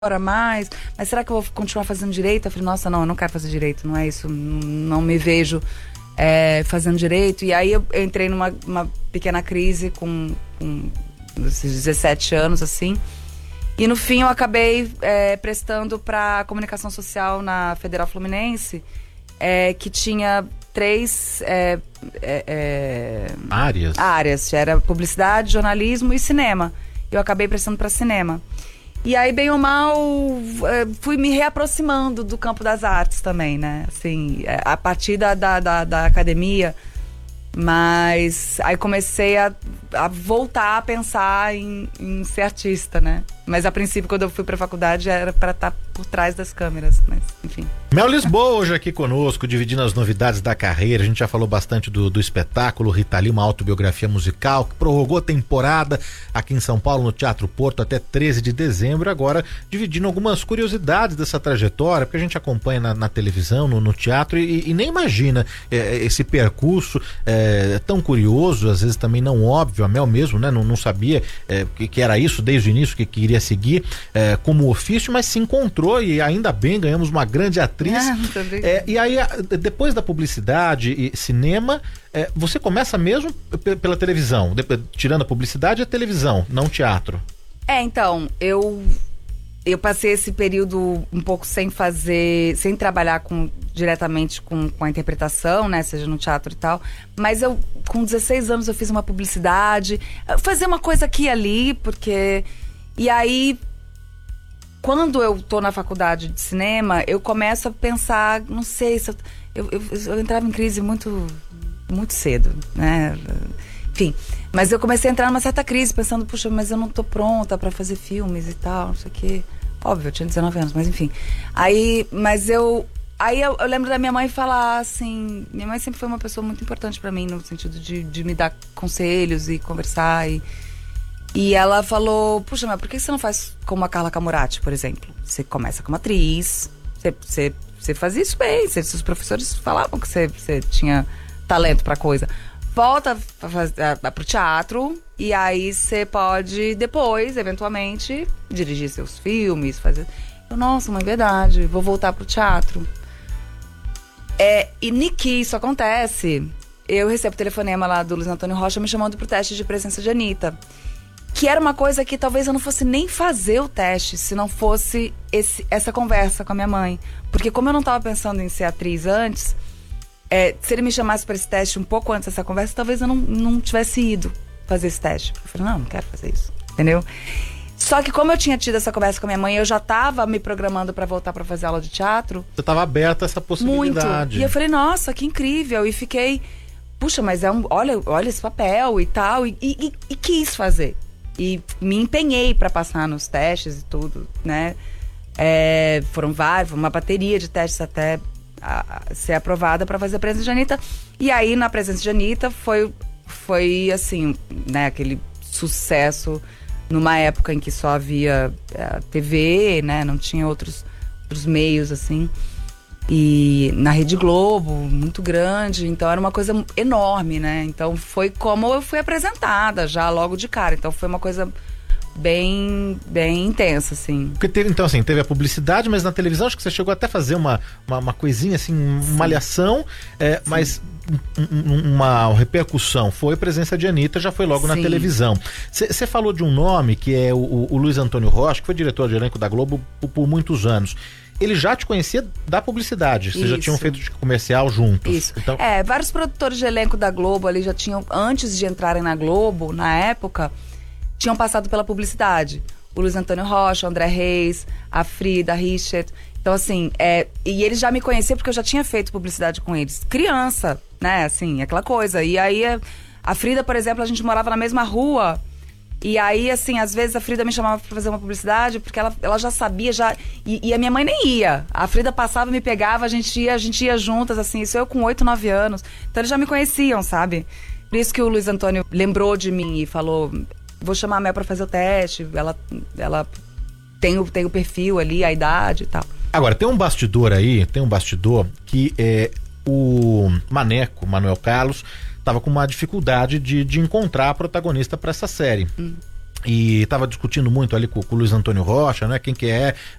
mais, mas será que eu vou continuar fazendo direito? Eu falei, nossa, não, eu não quero fazer direito, não é isso, não me vejo fazendo direito. E aí eu entrei numa pequena crise com esses 17 anos, assim, e no fim eu acabei prestando para comunicação social na Federal Fluminense, que tinha 3 áreas, era publicidade, jornalismo e cinema. Eu acabei prestando para cinema. E aí, bem ou mal, fui me reaproximando do campo das artes também, né? Assim, a partir da academia, mas aí comecei a voltar a pensar em ser artista, né? Mas a princípio, quando eu fui pra faculdade, era para estar por trás das câmeras, mas enfim. Mel Lisboa hoje aqui conosco, dividindo as novidades da carreira. A gente já falou bastante do espetáculo Rita Lee, uma autobiografia musical que prorrogou a temporada aqui em São Paulo, no Teatro Porto, até 13 de dezembro. Agora, dividindo algumas curiosidades dessa trajetória, porque a gente acompanha na televisão, no teatro, e nem imagina esse percurso tão curioso, às vezes também não óbvio. A Mel mesmo, né, não sabia que era isso desde o início, que iria seguir como ofício, mas se encontrou e ainda bem, ganhamos uma grande atriz. E aí, depois da publicidade e cinema, você começa mesmo pela televisão, tirando a publicidade e a televisão, não teatro. Então, eu passei esse período um pouco sem trabalhar diretamente com a interpretação, né, seja no teatro e tal, mas eu, com 16 anos, eu fiz uma publicidade, fazer uma coisa aqui e ali, porque... E aí, quando eu tô na faculdade de cinema, eu começo a pensar, não sei se eu entrava em crise muito, muito cedo, né? Enfim, mas eu comecei a entrar numa certa crise, pensando, puxa, mas eu não tô pronta pra fazer filmes e tal, não sei o quê. Óbvio, eu tinha 19 anos, mas enfim. Aí eu lembro da minha mãe falar assim, minha mãe sempre foi uma pessoa muito importante pra mim, no sentido de me dar conselhos e conversar e ela falou, puxa, mas por que você não faz como a Carla Camurati, por exemplo? Você começa como atriz, você fazia isso bem, seus professores falavam que você tinha talento pra coisa. Volta pro teatro e aí você pode depois, eventualmente, dirigir seus filmes, fazer... Nossa, mãe, verdade, vou voltar pro teatro. E que isso acontece, eu recebo o telefonema lá do Luiz Antônio Rocha me chamando pro teste de presença de Anitta. Que era uma coisa que talvez eu não fosse nem fazer o teste se não fosse essa conversa com a minha mãe. Porque como eu não estava pensando em ser atriz antes, se ele me chamasse para esse teste um pouco antes dessa conversa, talvez eu não tivesse ido fazer esse teste. Eu falei, não quero fazer isso, entendeu? Só que como eu tinha tido essa conversa com a minha mãe, eu já estava me programando para voltar para fazer aula de teatro. Você estava aberta a essa possibilidade. Muito. E eu falei, nossa, que incrível. E fiquei, puxa, mas olha esse papel e tal. E quis fazer. E me empenhei para passar nos testes e tudo, né? Foram uma bateria de testes até ser aprovada para fazer a presença de Anitta. E aí, na presença de Anitta, foi assim, né? Aquele sucesso numa época em que só havia TV, né? Não tinha outros meios, assim. E na Rede Globo, muito grande, então era uma coisa enorme, né? Então foi como eu fui apresentada já logo de cara, então foi uma coisa bem intensa, assim. Porque teve a publicidade, mas na televisão acho que você chegou até a fazer uma coisinha assim, uma alhação, mas uma repercussão foi presença de Anitta, já foi logo na televisão. Você falou de um nome que é o Luiz Antônio Rocha, que foi diretor de elenco da Globo por muitos anos. Ele já te conhecia da publicidade, vocês já tinham feito de comercial juntos. Isso. Então... vários produtores de elenco da Globo ali já tinham, antes de entrarem na Globo, na época, tinham passado pela publicidade. O Luiz Antônio Rocha, o André Reis, a Frida, a Richard. Então, assim, e eles já me conheciam porque eu já tinha feito publicidade com eles. Criança, né, assim, aquela coisa. E aí, a Frida, por exemplo, a gente morava na mesma rua. E aí, assim, às vezes a Frida me chamava pra fazer uma publicidade, porque ela já sabia, e a minha mãe nem ia. A Frida passava, me pegava, a gente ia juntas, assim, isso eu com 8, 9 anos. Então eles já me conheciam, sabe? Por isso que o Luiz Antônio lembrou de mim e falou, vou chamar a Mel pra fazer o teste, ela tem o perfil ali, a idade e tal. Agora, tem um bastidor que o Maneco, Manuel Carlos, estava com uma dificuldade de encontrar a protagonista para essa série. e estava discutindo muito ali com o Luiz Antônio Rocha, né? Quem que é